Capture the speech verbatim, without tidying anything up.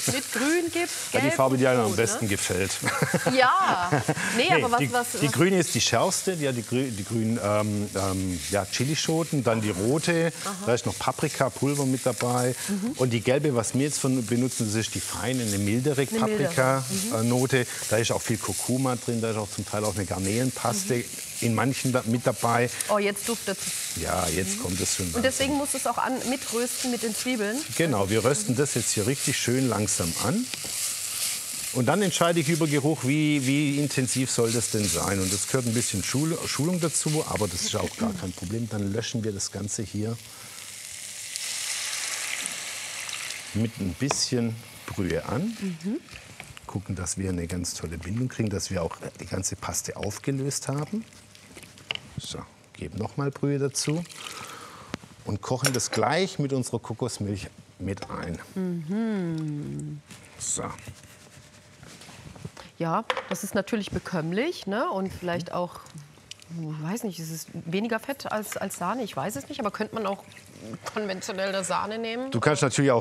mit Grün gibt, Gelb Ja, die Farbe, die einem am Rot, besten ne? gefällt. Ja, nee, Nee, aber was... die, was, die was grüne ist die schärfste, die hat die, grü die grünen ähm, ähm, ja, Chilischoten, dann die rote, Aha. da ist noch Paprikapulver mit dabei. Mhm. Und die gelbe, was wir jetzt von benutzen, das ist die feine, eine mildere Paprikanote. Mhm. Da ist auch viel Kurkuma drin, da ist auch zum Teil auch eine Garnelenpaste mhm. in manchen da, mit dabei. Oh, jetzt duftet es. Ja, jetzt mhm. kommt es schon. Und deswegen muss es auch an, mitrösten mit den Zwiebeln? Genau, wir rösten das jetzt hier richtig schön langsam an. Und dann entscheide ich über Geruch, wie, wie intensiv soll das denn sein. Und das gehört ein bisschen Schul Schulung dazu, aber das ist auch gar kein Problem. Dann löschen wir das Ganze hier mit ein bisschen Brühe an. Mhm. Gucken, dass wir eine ganz tolle Bindung kriegen, dass wir auch die ganze Paste aufgelöst haben. So, geben noch mal Brühe dazu und kochen das gleich mit unserer Kokosmilch mit ein. Mhm. So. Ja, das ist natürlich bekömmlich, ne? Und vielleicht auch, ich weiß nicht, ist es weniger Fett als, als Sahne? Ich weiß es nicht, aber könnte man auch konventionelle Sahne nehmen? Du kannst natürlich auch